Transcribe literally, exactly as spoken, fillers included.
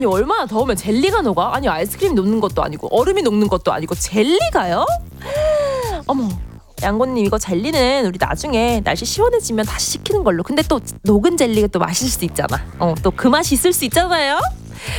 아니, 얼마나 더우면 젤리가 녹아? 아니 아이스크림이 녹는 것도 아니고 얼음이 녹는 것도 아니고 젤리가요? 어머, 양고님 이거 젤리는 우리 나중에 날씨 시원해지면 다시 시키는 걸로. 근데 또 녹은 젤리가 또 맛있을 수 있잖아. 어, 또 그 맛이 있을 수 있잖아요.